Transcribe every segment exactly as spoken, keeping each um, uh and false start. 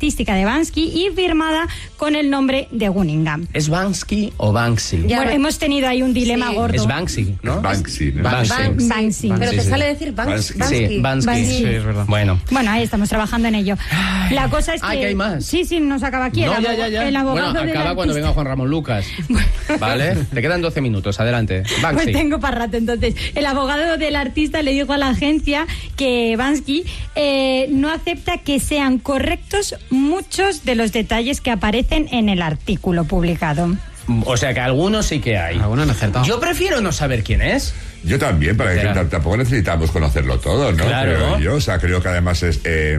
artística de Banksy y firmada con el nombre de Gunningham. ¿Es Banksy o Banksy? Ya, bueno, hemos tenido ahí un dilema sí. gordo. Es Banksy, ¿no? Es Banksy, ¿no? Banksy. Banksy. Banksy. Pero Sí, te sí. sale decir Banksy. Banksy. Sí, Banksy. Banksy. Sí, es verdad. Bueno. Bueno, ahí estamos trabajando en ello. Ay. La cosa es que... Ah, que hay más. Sí, sí, nos acaba aquí. No, el, ya, abo- ya, ya. el abogado Bueno, del acaba cuando artista. venga Juan Ramón Lucas. ¿Vale? Te quedan doce minutos, adelante. Banksy. Pues tengo para rato. Entonces, el abogado del artista le dijo a la agencia que Banksy eh, no acepta que sean correctos muchos de los detalles que aparecen en el artículo publicado. O sea que algunos sí que hay. Algunos han acertado. Yo prefiero no saber quién es. Yo también, para que Espera. tampoco necesitamos conocerlo todo, ¿no? Claro. Creo yo, o sea, creo que además es eh,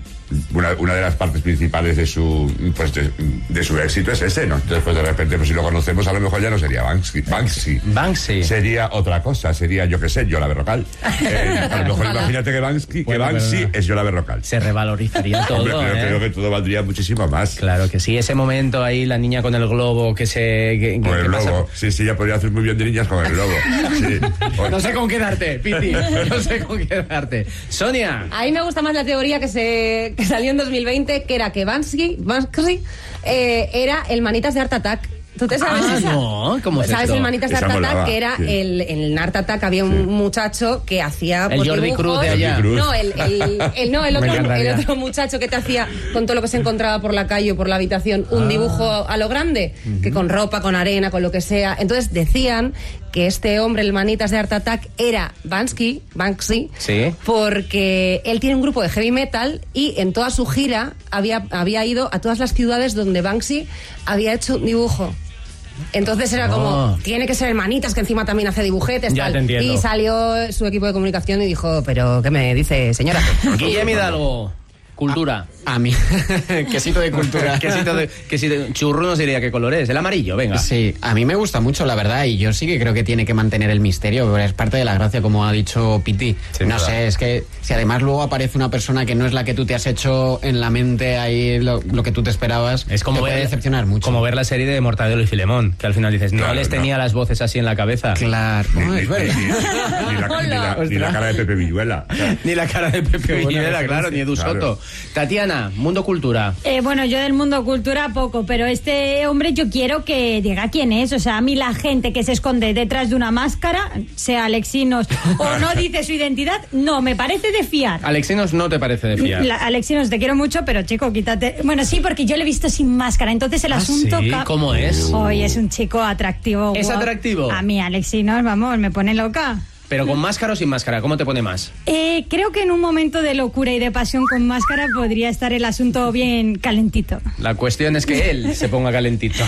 una, una de las partes principales de su pues de, de su éxito es ese, ¿no? Entonces, pues de repente, pues si lo conocemos, a lo mejor ya no sería Banksy. Banksy. Banksy. Sería otra cosa, sería, yo qué sé, Yola Berrocal. Eh, a lo mejor imagínate que Banksy, que Bueno, Banksy pero no. es Yola Berrocal. Se revalorizaría todo, Hombre, pero ¿eh? creo que todo valdría muchísimo más. Claro que sí, ese momento ahí, la niña con el globo que se... Que, Con que el pasa- lobo. Sí, sí, ya podría hacer muy bien de niñas con el lobo. Sí. No sé con qué darte, Piti. No sé con qué darte. Sonia. A mí me gusta más la teoría que se que salió en dos mil veinte, que era que Banksy, Banksy eh, era el Manitas de Art Attack. ¿Tú te sabes Ah, esa? no, ¿cómo es ¿Sabes esto? el Manitas de Esa Art Attack? molaba, Que era sí. el, en el Art Attack había un Sí. muchacho que hacía El pues, Jordi dibujos. Cruz de allá. Jordi Cruz. No, el, el, el- no, el Me otro, encantaría. el otro muchacho que te hacía con todo lo que se encontraba por la calle o por la habitación un Ah. dibujo a lo grande, que con ropa, con arena, con lo que sea. Entonces decían que este hombre, el Manitas de Art Attack, era Banksy, Banksy, Sí. porque él tiene un grupo de heavy metal y en toda su gira había, había ido a todas las ciudades donde Banksy había hecho un dibujo. Entonces era como, Ah. tiene que ser el Manitas, que encima también hace dibujetes. Ya tal. te entiendo. Y salió su equipo de comunicación y dijo, pero ¿qué me dice, señora? Guillem Hidalgo. Cultura. A mí. Quesito de cultura. Quesito de, quesito de- churro nos diría qué color es. El amarillo, venga. Sí, a mí me gusta mucho, la verdad, y yo sí que creo que tiene que mantener el misterio, pero es parte de la gracia, como ha dicho Piti. Sí, no verdad. sé, es que si además luego aparece una persona que no es la que tú te has hecho en la mente ahí lo, lo que tú te esperabas, Es como te ver, puede decepcionar mucho. como ver la serie de Mortadelo y Filemón, que al final dices, no Claro, les no. tenía las voces así en la cabeza. Claro, Ni, no, ni- es verdad. ni- ni la, ni la- ni la cara de Pepe Villuela. Ni la cara de Pepe buena Villuela, referencia. claro, ni Edu Claro. Soto. Tatiana, Mundo Cultura. Eh, bueno, yo del mundo cultura poco, pero este hombre yo quiero que diga quién es. O sea, a mí la gente que se esconde detrás de una máscara, sea Alexinos o no dice su identidad, no, me parece de fiar. Alexinos no te parece de fiar. La- Alexinos, te quiero mucho, pero chico, quítate. Bueno, sí, porque yo le he visto sin máscara, entonces el ¿Ah, asunto... sí? ca- ¿Cómo es? Hoy es un chico atractivo. ¿Es guapo. atractivo? A mí Alexinos, vamos, me pone loca. Pero con máscara o sin máscara, ¿cómo te pone más? Eh, creo que en un momento de locura y de pasión con máscara podría estar el asunto bien calentito. La cuestión es que él se ponga calentito.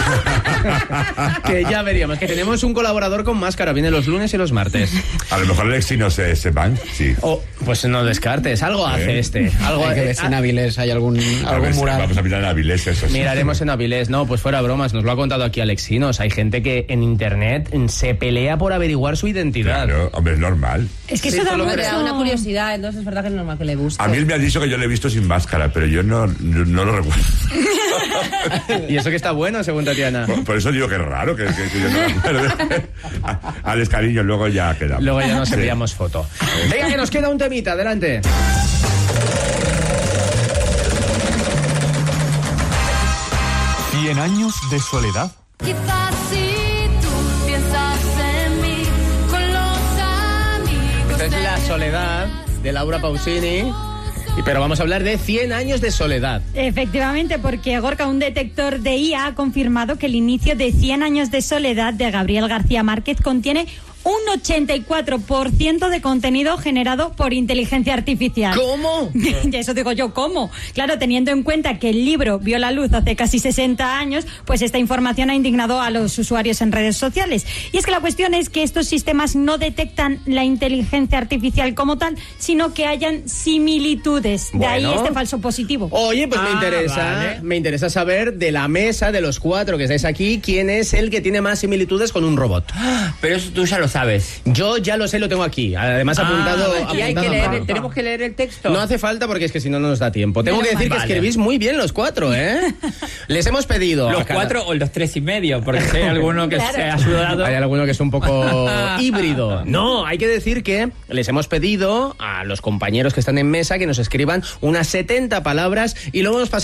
Que ya veríamos, que tenemos un colaborador con máscara, viene los lunes y los martes. A lo mejor Alexi no se, se van, sí. O, pues no descartes, algo hace este. Algo Hay que hace. ver si en Avilés hay algún, A algún ver si mural. vamos a mirar en Avilés, eso sí. Miraremos en Avilés. No, pues fuera bromas, nos lo ha contado aquí Alexinos. Hay gente que en internet se pelea por averiguar su identidad. Claro, hombre, es normal. Es que Sí, eso da todo lo Me que mucho... da una curiosidad, entonces es verdad que es normal que le guste. A mí él me ha dicho que yo le he visto sin máscara, pero yo no, no, no lo recuerdo. Y eso que está bueno, según Tatiana. Por, por eso digo que es raro que, que- que yo no me acuerdo. Alex, cariño, luego ya quedamos. Luego ya nos Sí. enviamos foto. Venga, que nos queda un temita, adelante. Cien años de soledad. Quizás si tú piensas en mí con los amigos. Esta es de La Soledad de Laura Pausini. Y- Pero vamos a hablar de cien años de soledad. Efectivamente, porque Gorka, un detector de I A, ha confirmado que el inicio de cien años de soledad de Gabriel García Márquez contiene un ochenta y cuatro por ciento de contenido generado por inteligencia artificial. ¿Cómo? Y eso digo yo, ¿cómo? Claro, teniendo en cuenta que el libro vio la luz hace casi sesenta años, pues esta información ha indignado a los usuarios en redes sociales. Y es que la cuestión es que estos sistemas no detectan la inteligencia artificial como tal, sino que hayan similitudes. De ahí Bueno. este falso positivo. Oye, pues me Ah, interesa, vale. me interesa saber de la mesa de los cuatro que estáis aquí, quién es el que tiene más similitudes con un robot. Pero eso tú ya lo sabes. Yo ya lo sé, lo tengo aquí. Además apuntado. Ah, y hay apuntado que a leer, mano. tenemos que leer el texto. No hace falta porque es que si no, no nos da tiempo. Tengo que Menos decir mal. que Vale. escribís muy bien los cuatro, ¿eh? Les hemos pedido. Los a cada- cuatro o los tres y medio, porque si hay alguno que Claro. se ha sudado. Hay alguno que es un poco híbrido. No, hay que decir que les hemos pedido a los compañeros que están en mesa que nos escriban unas setenta palabras y luego nos pasamos